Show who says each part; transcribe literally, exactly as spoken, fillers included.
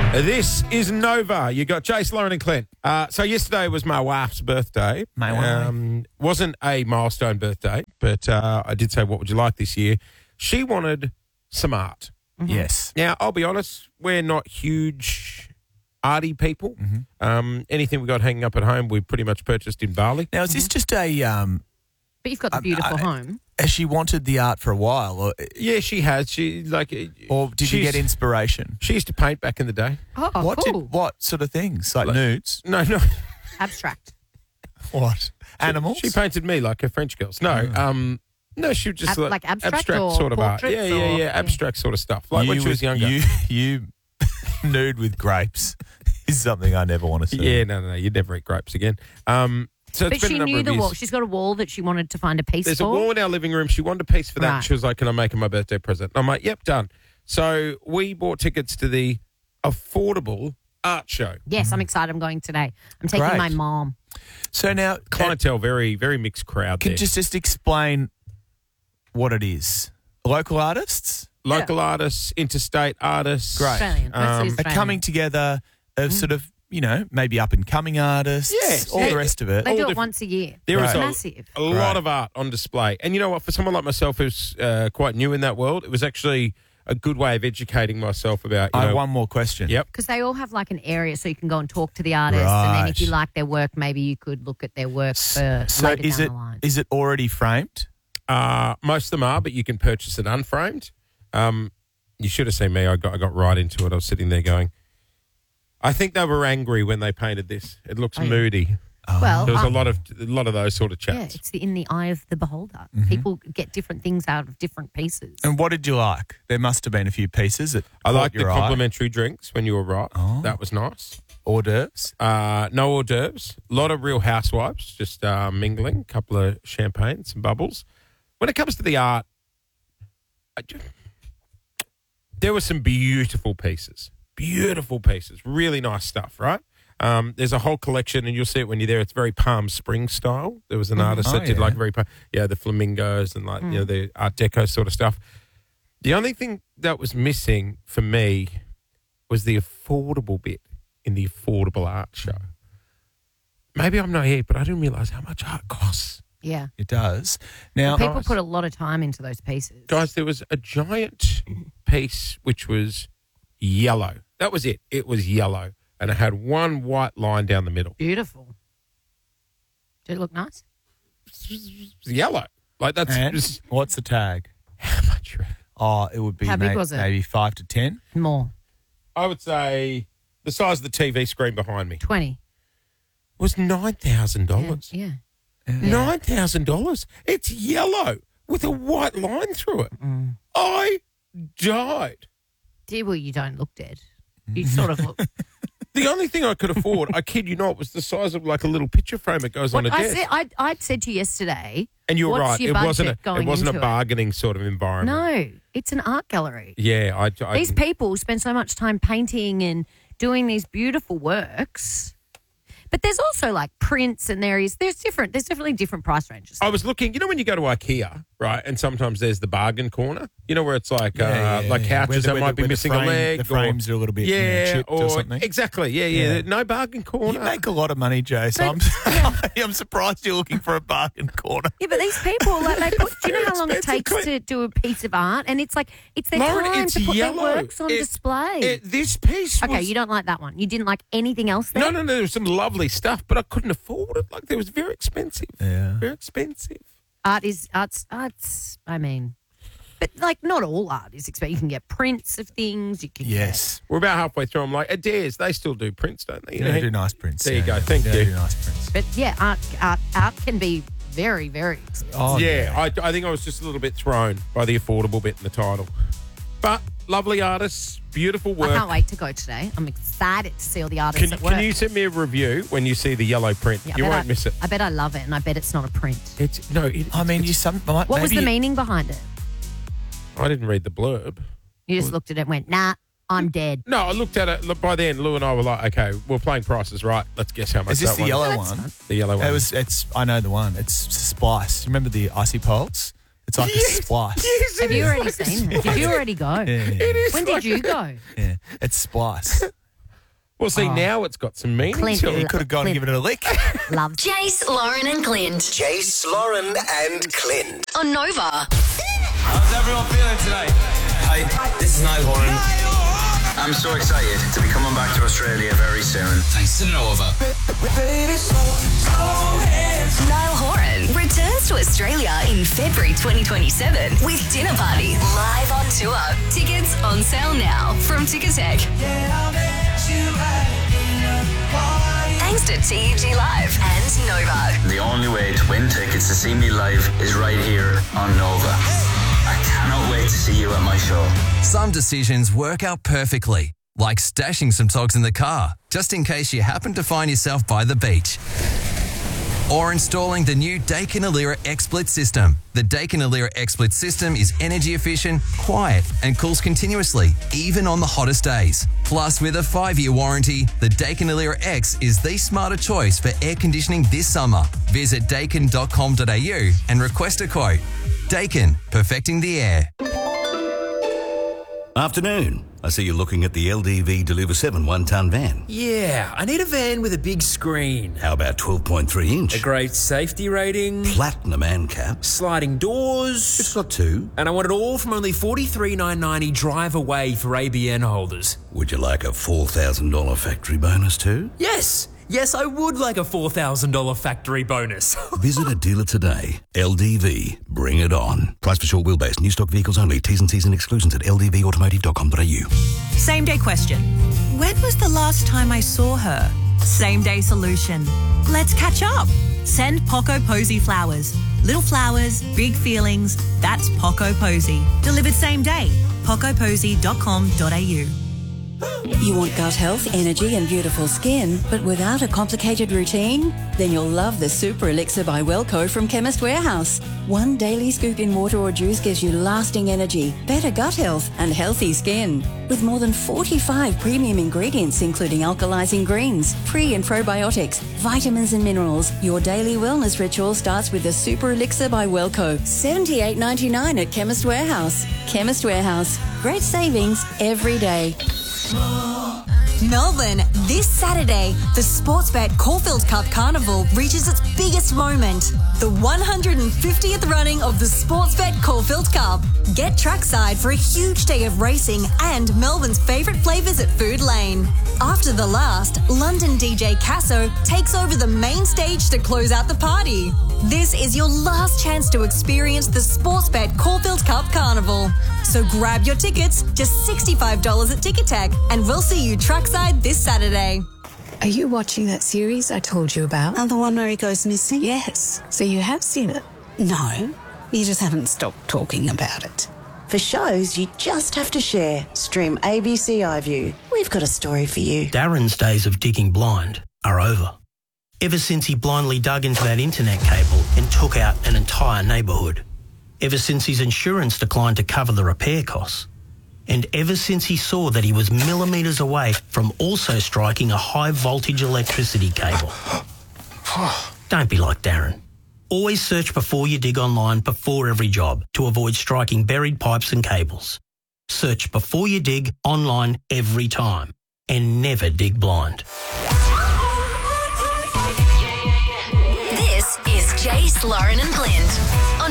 Speaker 1: This is Nova. You got Jace, Lauren and Clint. Uh, so yesterday was my wife's birthday.
Speaker 2: My wife.
Speaker 1: Um, wasn't a milestone birthday, but uh, I did say, what would you like this year? She wanted some art.
Speaker 2: Mm-hmm. Yes.
Speaker 1: Now, I'll be honest, we're not huge arty people.
Speaker 2: Mm-hmm.
Speaker 1: Um, anything we got hanging up at home, we pretty much purchased in Bali.
Speaker 2: Now, is this just a... Um,
Speaker 3: But you've got the
Speaker 2: um,
Speaker 3: beautiful
Speaker 2: uh,
Speaker 3: home.
Speaker 2: has she wanted the art for a while? Or,
Speaker 1: Yeah, she has. She like,
Speaker 2: or did you
Speaker 1: she's-
Speaker 2: get inspiration?
Speaker 1: She used to paint back in the day.
Speaker 3: Oh,
Speaker 2: what
Speaker 3: cool.
Speaker 2: did what sort of things? Like,
Speaker 1: Like-
Speaker 2: nudes?
Speaker 1: No, no.
Speaker 3: Abstract.
Speaker 2: What? Animals?
Speaker 1: She painted me like her French girls. No, um, no, she was just
Speaker 3: Ab-
Speaker 1: like,
Speaker 3: like abstract or
Speaker 1: sort of art.
Speaker 3: portraits
Speaker 1: Yeah, yeah,
Speaker 3: or-
Speaker 1: yeah,
Speaker 3: yeah.
Speaker 1: abstract sort of stuff. Like
Speaker 2: you
Speaker 1: when she was
Speaker 2: with-
Speaker 1: younger.
Speaker 2: You, you nude with grapes is something I never want to see.
Speaker 1: Yeah, no, no, no. You'd never eat grapes again. Um, so it's
Speaker 3: But
Speaker 1: been
Speaker 3: she
Speaker 1: a number
Speaker 3: knew
Speaker 1: of
Speaker 3: the
Speaker 1: years.
Speaker 3: wall. She's got a wall that she wanted to find a piece
Speaker 1: There's
Speaker 3: for.
Speaker 1: a wall in our living room. She wanted a piece for that.
Speaker 3: Right.
Speaker 1: And she was like, "Can I make her my birthday present?" I'm like, "Yep, done." So we bought tickets to the affordable art show.
Speaker 3: Yes, I'm excited. I'm going today. I'm taking
Speaker 2: Great.
Speaker 3: my mom.
Speaker 2: So now,
Speaker 1: Clientele, very, very mixed crowd
Speaker 2: can
Speaker 1: there.
Speaker 2: you just, just explain what it is? Local artists
Speaker 1: Local artists, interstate artists.
Speaker 2: Great.
Speaker 3: Australian. Mostly
Speaker 1: Um,
Speaker 2: are
Speaker 3: Australian.
Speaker 2: coming together of sort of, you know, maybe up and coming artists,
Speaker 1: Yes.
Speaker 2: all
Speaker 1: Yeah.
Speaker 2: the rest of it.
Speaker 3: They
Speaker 1: all
Speaker 3: do it
Speaker 1: different-
Speaker 3: once a year.
Speaker 1: There is
Speaker 3: It's
Speaker 1: a,
Speaker 3: massive.
Speaker 1: a lot
Speaker 2: Right.
Speaker 1: of art on display. And you know what? For someone like myself who's uh, quite new in that world, it was actually a good way of educating myself about, you
Speaker 2: I
Speaker 1: know,
Speaker 2: have one more question.
Speaker 1: Yep.
Speaker 3: Because they all have like an area so you can go and talk to the artist. And then if you
Speaker 2: Right.
Speaker 3: like their work, maybe you could look at their work for
Speaker 2: So
Speaker 3: later
Speaker 2: is
Speaker 3: down
Speaker 2: it
Speaker 3: the line.
Speaker 2: is it already framed?
Speaker 1: Uh, most of them are, but you can purchase it unframed. Um, you should have seen me. I got I got right into it. I was sitting there going, I think they were angry when they painted this. It looks
Speaker 3: Oh, yeah.
Speaker 1: moody.
Speaker 3: Well,
Speaker 1: There was a
Speaker 3: um,
Speaker 1: lot of a lot of those sort of
Speaker 3: yeah,
Speaker 1: chats.
Speaker 3: it's the, in the eye of the beholder.
Speaker 2: Mm-hmm.
Speaker 3: People get different things out of different pieces.
Speaker 2: And what did you like? There must have been a few pieces that
Speaker 1: I
Speaker 2: caught
Speaker 1: like the
Speaker 2: your eye.
Speaker 1: complimentary drinks when you were right.
Speaker 2: Oh.
Speaker 1: That was nice.
Speaker 2: hors d'oeuvres.
Speaker 1: Uh, no hors d'oeuvres. A lot of real housewives, just uh, mingling. A couple of champagne, some bubbles. When it comes to the art, I ju- there were some beautiful pieces. Beautiful pieces. Really nice stuff, right? Um, there's a whole collection, and you'll see it when you're there. It's very Palm Springs style. There was an artist
Speaker 2: Oh,
Speaker 1: that did
Speaker 2: yeah.
Speaker 1: like very, pa- yeah, the flamingos and like, you know, the Art Deco sort of stuff. The only thing that was missing for me was the affordable bit in the affordable art show. Maybe I'm naive, but I didn't realise how much art costs.
Speaker 3: Yeah.
Speaker 2: It does. Now,
Speaker 3: People
Speaker 1: Nice.
Speaker 3: put a lot of time into those pieces.
Speaker 1: Guys, there was a giant piece which was yellow. That was it. It was yellow. And it had one white line down the middle.
Speaker 3: Beautiful. Did it look nice?
Speaker 1: It was yellow. Like that's
Speaker 2: and
Speaker 1: just
Speaker 2: what's the tag?
Speaker 1: how much you reckon?
Speaker 2: Oh, it would be
Speaker 3: How big
Speaker 2: may-
Speaker 3: was it?
Speaker 2: maybe five to ten.
Speaker 3: More.
Speaker 1: I would say the size of the T V screen behind me
Speaker 3: twenty.
Speaker 1: was nine thousand
Speaker 3: Yeah.
Speaker 1: dollars.
Speaker 3: yeah.
Speaker 1: Nine thousand dollars. It's yellow with a white line through it.
Speaker 3: Mm.
Speaker 1: I died.
Speaker 3: Dear, well, you don't look dead. You sort of look.
Speaker 1: The only thing I could afford, I kid you not, was the size of like a little picture frame that goes on
Speaker 3: What
Speaker 1: a
Speaker 3: I
Speaker 1: desk.
Speaker 3: said, I, I said to you yesterday.
Speaker 1: and you were
Speaker 3: what's
Speaker 1: right.
Speaker 3: your
Speaker 1: It wasn't a
Speaker 3: budget going
Speaker 1: it wasn't a
Speaker 3: into it?
Speaker 1: bargaining sort of environment.
Speaker 3: No, it's an art gallery.
Speaker 1: Yeah, I, I
Speaker 3: These people spend so much time painting and doing these beautiful works. But there's also like prints, and there is there's different. There's definitely different price ranges.
Speaker 1: I was looking, you know, when you go to IKEA, right, and sometimes there's the bargain corner, you know, where it's like
Speaker 2: Yeah,
Speaker 1: uh,
Speaker 2: yeah,
Speaker 1: like
Speaker 2: yeah.
Speaker 1: couches
Speaker 2: Where the-
Speaker 1: that
Speaker 2: where
Speaker 1: might
Speaker 2: the-
Speaker 1: be
Speaker 2: where the
Speaker 1: missing
Speaker 2: frame-
Speaker 1: a leg.
Speaker 2: the frames
Speaker 1: or,
Speaker 2: are a little bit, you know,
Speaker 1: yeah,
Speaker 2: chipped or something.
Speaker 1: Exactly, yeah, yeah,
Speaker 2: Yeah.
Speaker 1: no bargain corner.
Speaker 2: You make a lot of money, Jay. So I'm, I'm surprised you're looking for a bargain corner.
Speaker 3: Yeah, but these people, like, they put. Do you know how long it
Speaker 1: Expensive
Speaker 3: takes to do a piece of art? And it's like it's their
Speaker 1: Lauren,
Speaker 3: time
Speaker 1: it's
Speaker 3: to put
Speaker 1: yellow.
Speaker 3: their works on
Speaker 1: It-
Speaker 3: display.
Speaker 1: It- this piece
Speaker 3: okay,
Speaker 1: was,
Speaker 3: you don't like that one. You didn't like anything else there.
Speaker 1: no, no, no, there was some lovely stuff, but I couldn't afford it. Like, it was very expensive.
Speaker 2: Yeah.
Speaker 1: Very expensive.
Speaker 3: Art is art's art's. I mean, but like not all art is expensive. You can get prints of things. You can
Speaker 2: Yes.
Speaker 1: We're about halfway through. I'm like, Adair's, they still do prints, don't they? You
Speaker 2: They
Speaker 1: know,
Speaker 2: do nice prints.
Speaker 1: There you
Speaker 2: yeah,
Speaker 1: go.
Speaker 2: yeah.
Speaker 1: Thank
Speaker 2: They
Speaker 1: you.
Speaker 2: do nice prints.
Speaker 3: Get, but yeah, art art art can be very very expensive.
Speaker 2: Oh,
Speaker 1: yeah, I, I think I was just a little bit thrown by the affordable bit in the title. But lovely artists, beautiful work.
Speaker 3: I can't wait to go today. I'm excited to see all the artists
Speaker 1: Can,
Speaker 3: at work.
Speaker 1: can you send me a review when you see the yellow print?
Speaker 3: Yeah, I
Speaker 1: you
Speaker 3: bet
Speaker 1: won't
Speaker 3: I,
Speaker 1: miss it.
Speaker 3: I bet I love it, and I bet it's not a print.
Speaker 1: It's no. It,
Speaker 2: I mean,
Speaker 1: it's-
Speaker 2: you some might,
Speaker 3: What was
Speaker 2: maybe
Speaker 3: the meaning behind it?
Speaker 1: I didn't read the blurb.
Speaker 3: You just looked at it and went, nah, I'm dead.
Speaker 1: No, I looked at it. Look, by then, Lou and I were like, okay, we're playing prices right. Let's guess how much
Speaker 2: Is this
Speaker 1: that
Speaker 2: the
Speaker 1: one
Speaker 2: yellow
Speaker 3: That's
Speaker 2: one?
Speaker 3: fun.
Speaker 1: The yellow one.
Speaker 2: It was. It's. I know the one. It's Splice. Remember the icy poles? It's like
Speaker 1: Yes,
Speaker 2: a splice.
Speaker 1: yes,
Speaker 3: Have
Speaker 1: it
Speaker 3: you
Speaker 1: is
Speaker 3: already
Speaker 1: like a
Speaker 3: seen it? Did
Speaker 1: splice.
Speaker 3: you already go?
Speaker 2: Yeah, yeah,
Speaker 1: It is
Speaker 3: When
Speaker 1: like
Speaker 3: did you
Speaker 1: a-
Speaker 3: go?
Speaker 2: yeah. It's Splice.
Speaker 1: Well, see, now it's got some meaning
Speaker 3: Clint,
Speaker 1: to it.
Speaker 2: You could have gone and
Speaker 3: Clint
Speaker 2: given it a lick.
Speaker 3: loves
Speaker 4: Jace, Lauren and Clint
Speaker 5: Jace, Lauren and Clint.
Speaker 4: on Nova.
Speaker 6: How's everyone feeling tonight?
Speaker 7: Hi, this is Niall Horan. I'm so excited to be coming back to Australia very soon.
Speaker 6: Thanks to Nova.
Speaker 4: Niall Horan returns to Australia in February twenty twenty-seven with Dinner Party live on tour. Tickets on sale now from Ticketek. Thanks to T U G Live and Nova.
Speaker 7: The only way to win tickets to see me live is right here on Nova. I cannot wait to see you at my show.
Speaker 8: Some decisions work out perfectly, like stashing some togs in the car, just in case you happen to find yourself by the beach. Or installing the new Daikin Alira XSplit system. The Daikin Alira XSplit system is energy efficient, quiet, and cools continuously, even on the hottest days. Plus, with a five-year warranty, the Daikin Alira X is the smarter choice for air conditioning this summer. Visit daikin dot com dot a u and request a quote. Daikin, perfecting the air.
Speaker 9: Afternoon. I see you're looking at the L D V Deliver seven one-tonne van.
Speaker 6: Yeah, I need a van with a big screen,
Speaker 9: How about twelve point three inch?
Speaker 6: a great safety rating,
Speaker 9: Platinum ANCAP.
Speaker 6: sliding doors,
Speaker 9: It's got two.
Speaker 6: and I want it all from only forty-three thousand nine hundred ninety drive away for A B N holders.
Speaker 9: Would you like a four thousand dollars factory bonus too?
Speaker 6: Yes, yes, I would like a four thousand dollars factory bonus.
Speaker 9: Visit a dealer today. L D V. Bring it on. Price for short wheelbase. New stock vehicles only. T's and C's and exclusions at l d v automotive dot com dot a u.
Speaker 10: Same day question. When was the last time I saw her? Same day solution. Let's catch up. Send Poco Posy flowers. Little flowers, big feelings. That's Poco Posy. Delivered same day. poco posy dot com dot a u.
Speaker 11: You want gut health, energy and beautiful skin, but without a complicated routine? Then you'll love the Super Elixir by Wellco from Chemist Warehouse. One daily scoop in water or juice gives you lasting energy, better gut health and healthy skin. With more than forty-five premium ingredients including alkalizing greens, pre and probiotics, vitamins and minerals, your daily wellness ritual starts with the Super Elixir by Wellco. seventy-eight ninety-nine at Chemist Warehouse. Chemist Warehouse. Great savings every day.
Speaker 10: Melbourne, this Saturday, the Sportsbet Caulfield Cup Carnival reaches its biggest moment. The one hundred fiftieth running of the Sportsbet Caulfield Cup. Get trackside for a huge day of racing and Melbourne's favourite flavours at Food Lane. After the last, London D J Casso takes over the main stage to close out the party. This is your last chance to experience the Sportsbet Caulfield Cup Carnival. So grab your tickets, just sixty-five dollars at Ticketek, and we'll see you trackside this Saturday.
Speaker 11: Are you watching that series I told you about?
Speaker 12: And the one where he goes missing?
Speaker 11: Yes. So you have seen it?
Speaker 12: No, you just haven't stopped talking about it.
Speaker 13: For shows you just have to share, stream A B C iView. We've got a story for you.
Speaker 14: Darren's days of digging blind are over. Ever since he blindly dug into that internet cable and took out an entire neighbourhood. Ever since his insurance declined to cover the repair costs. And ever since he saw that he was millimetres away from also striking a high voltage electricity cable. Don't be like Darren. Always search before you dig online before every job to avoid striking buried pipes and cables. Search before you dig online every time and never dig blind.
Speaker 4: This is Jace, Lauren and Clint.